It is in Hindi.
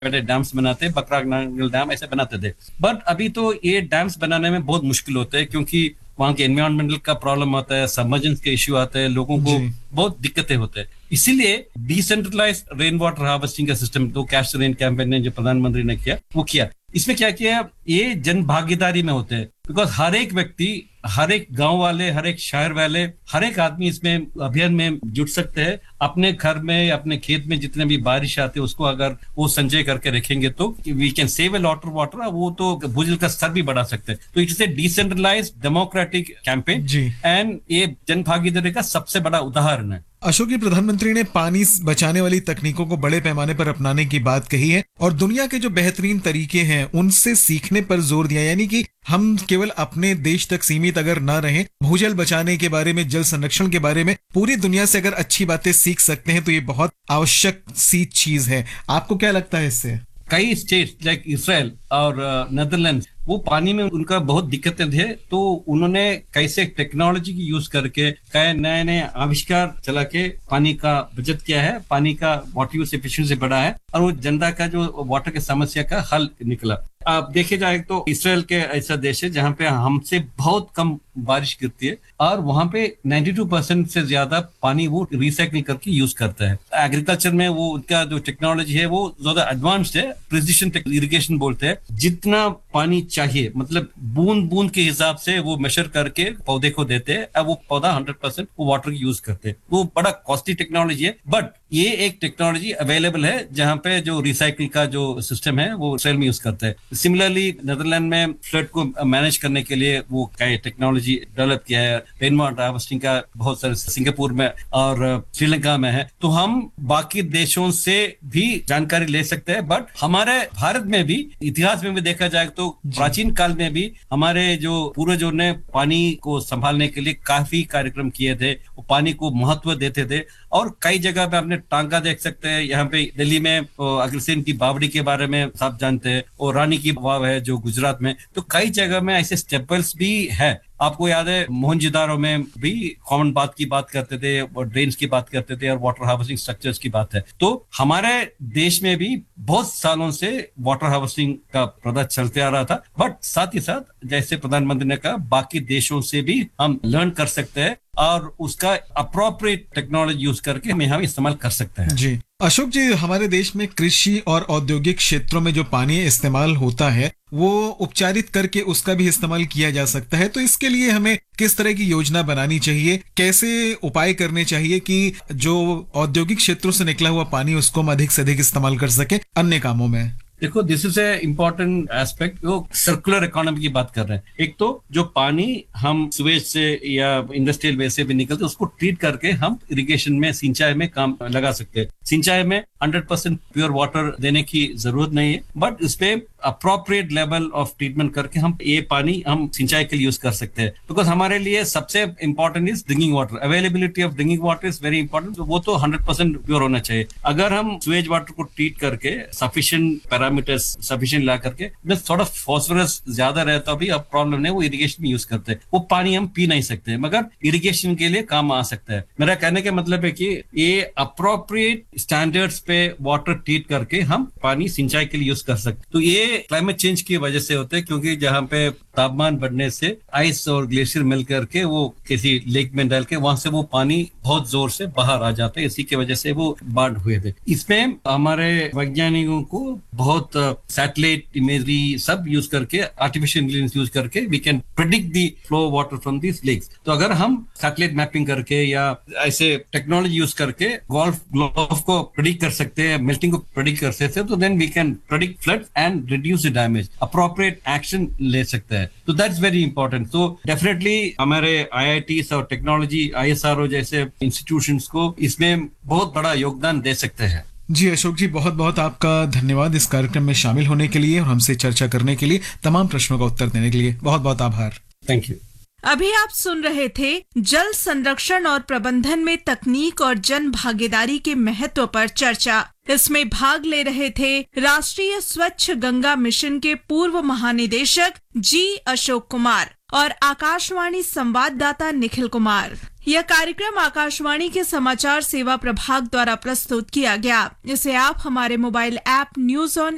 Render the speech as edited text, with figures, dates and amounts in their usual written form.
बड़े डैम्स बनाते, बकरा नांगल डैम ऐसे बनाते थे। बट अभी तो ये डैम्स बनाने में बहुत मुश्किल होते हैं, क्योंकि वहाँ के एनवायरमेंटल का प्रॉब्लम आता है, सबमर्जेंस के इश्यू आते हैं, लोगों को जी बहुत दिक्कतें होते हैं। इसीलिए डिसेंट्रलाइज रेन वाटर हार्वेस्टिंग का सिस्टम, तो कैच रेन कैंपेन ने जो प्रधानमंत्री ने किया वो किया। इसमें क्या किया, ये जन भागीदारी में होते हैं, बिकॉज हर एक व्यक्ति, हर एक गांव वाले, हर एक शहर वाले, हर एक आदमी इसमें अभियान में जुट सकते हैं। अपने घर में, अपने खेत में जितने भी बारिश आते हैं उसको अगर वो संचय करके रखेंगे तो we can save a lot of water, वो तो भूजल का स्तर भी बढ़ा सकते हैं। तो it's a decentralised democratic campaign ji. And ये जन भागीदारी का सबसे बड़ा उदाहरण है। अशोक जी, प्रधानमंत्री ने पानी बचाने वाली तकनीकों को बड़े पैमाने पर अपनाने की बात कही है और दुनिया के जो बेहतरीन तरीके हैं उनसे सीखने पर जोर दिया, यानी कि हम केवल अपने देश तक सीमित अगर ना रहें, भूजल बचाने के बारे में, जल संरक्षण के बारे में पूरी दुनिया से अगर अच्छी बातें सीख सकते हैं तो ये बहुत आवश्यक सी चीज है। आपको क्या लगता है इससे? कई स्टेट्स लाइक इसराइल और नीदरलैंड, वो पानी में उनका बहुत दिक्कतें थे, तो उन्होंने कैसे टेक्नोलॉजी की यूज करके कई नए नए आविष्कार चला के पानी का बचत किया है, पानी का वाटर यूज एफिशिएंसी बढ़ा है और वो जनता का जो वाटर की समस्या का हल निकला। आप देखे जाए तो इसराइल के ऐसा देश है जहाँ पे हमसे बहुत कम बारिश गिरती है और वहाँ पे 92% से ज्यादा पानी वो रिसाइकिल करके यूज करता है। एग्रीकल्चर में वो उनका जो टेक्नोलॉजी है वो ज्यादा एडवांस्ड है, प्रिसिशन इरिगेशन बोलते हैं। जितना पानी चाहिए, मतलब बूंद बूंद के हिसाब से वो मेजर करके पौधे को देते हैं, अब वो पौधा 100% वो वाटर यूज करते हैं। वो बड़ा कॉस्टली टेक्नोलॉजी है, बट ये एक टेक्नोलॉजी अवेलेबल है जहाँ पे जो रिसाइकिल का जो सिस्टम है वो इसराइल में यूज करते हैं। सिमिलरली नीदरलैंड में फ्लड को मैनेज करने के लिए वो कई टेक्नोलॉजी डेवलप किया है। रेन वाटर हार्वेस्टिंग का बहुत सारे सिंगापुर में और श्रीलंका में है। तो हम बाकी देशों से भी जानकारी ले सकते हैं, बट हमारे भारत में भी इतिहास में भी देखा जाए तो प्राचीन काल में भी हमारे जो पूर्वजों ने पानी को संभालने के लिए काफी कार्यक्रम किए थे, वो पानी को महत्व देते थे। और कई जगह पे आपने टांका देख सकते हैं, यहाँ पे दिल्ली में अग्रसेन की बावड़ी के बारे में सब जानते हैं, और रानी की वाव है जो गुजरात में। तो कई जगह में ऐसे स्टेपल्स भी है। आपको याद है मोहनजोदारो में भी कॉमन बात की बात करते थे और ड्रेन्स की बात करते थे और वाटर हार्वेस्टिंग स्ट्रक्चर्स की बात है। तो हमारे देश में भी बहुत सालों से वाटर हार्वेस्टिंग का प्रथा चलते आ रहा था, बट साथ ही साथ जैसे प्रधानमंत्री ने कहा बाकी देशों से भी हम लर्न कर सकते हैं और उसका अप्रोप्रिएट टेक्नोलॉजी यूज करके हम इस्तेमाल कर सकते हैं। जी अशोक जी, हमारे देश में कृषि और औद्योगिक क्षेत्रों में जो पानी इस्तेमाल होता है वो उपचारित करके उसका भी इस्तेमाल किया जा सकता है। तो इसके लिए हमें किस तरह की योजना बनानी चाहिए, कैसे उपाय करने चाहिए कि जो औद्योगिक क्षेत्रों से निकला हुआ पानी उसको हम अधिक से अधिक इस्तेमाल कर सके अन्य कामों में? देखो, this is a important aspect. वो सर्कुलर इकोनॉमी की बात कर रहे हैं। एक तो जो पानी हम सुवेज से या इंडस्ट्रियल वेस्ट से भी निकलते उसको ट्रीट करके हम इरिगेशन में, सिंचाई में काम लगा सकते हैं। सिंचाई में 100% प्योर वाटर देने की जरूरत नहीं है, बट इस पे अप्रोप्रिएट लेवल ऑफ ट्रीटमेंट करके हम ये पानी हम सिंचाई के लिए यूज कर सकते हैं। बिकॉज हमारे लिए सबसे important is drinking water. Availability of drinking water is very important. वो तो 100% प्योर होना चाहिए। अगर हम सुवेज वाटर को ट्रीट करके सफिशिएंट पैरामीटर्स सफिशिएंट ला करके थोड़ा फॉस्फोरस ज्यादा रहता भी अब प्रॉब्लम नहीं, वो इरिगेशन में यूज करते हैं। वो पानी हम पी नहीं सकते मगर इरिगेशन के लिए काम आ सकता है। मेरा कहने का मतलब है कि ये अप्रोप्रिएट स्टैंडर्ड्स पे वाटर ट्रीट करके हम पानी सिंचाई के लिए यूज कर सकते। तो ये क्लाइमेट चेंज की वजह से होते हैं, क्योंकि जहाँ पे तापमान बढ़ने से आइस और ग्लेशियर मिल करके वो किसी लेक में डाल के वहां से वो पानी बहुत जोर से बाहर आ जाता है। इसी की वजह से वो बाढ़ हुए थे। इसमें हमारे वैज्ञानिकों को बहुत सैटेलाइट इमेजरी सब यूज करके, आर्टिफिशियल इंटेलिजेंस यूज करके we can predict the flow water from this lakes. तो अगर हम सैटेलाइट मैपिंग करके या ऐसे टेक्नोलॉजी यूज करके गोल्फ ग्लोव को प्रेडिक्ट कर सकते हैं, मेल्टिंग को प्रेडिक्ट कर सकते हैं, तो then we can predict flood and reduce the damage, appropriate action ले सकते हैं। तो दैट्स वेरी इंपॉर्टेंट। तो डेफिनेटली हमारे IITs और टेक्नोलॉजी ISRO जैसे इंस्टीट्यूशंस को इसमें बहुत बड़ा योगदान दे सकते हैं। जी अशोक जी, बहुत बहुत आपका धन्यवाद इस कार्यक्रम में शामिल होने के लिए और हमसे चर्चा करने के लिए, तमाम प्रश्नों का उत्तर देने के लिए बहुत बहुत आभार। Thank you. अभी आप सुन रहे थे जल संरक्षण और प्रबंधन में तकनीक और जन भागीदारी के महत्व पर चर्चा। इसमें भाग ले रहे थे राष्ट्रीय स्वच्छ गंगा मिशन के पूर्व महानिदेशक जी अशोक कुमार और आकाशवाणी संवाददाता निखिल कुमार। यह कार्यक्रम आकाशवाणी के समाचार सेवा प्रभाग द्वारा प्रस्तुत किया गया। इसे आप हमारे मोबाइल ऐप न्यूज ऑन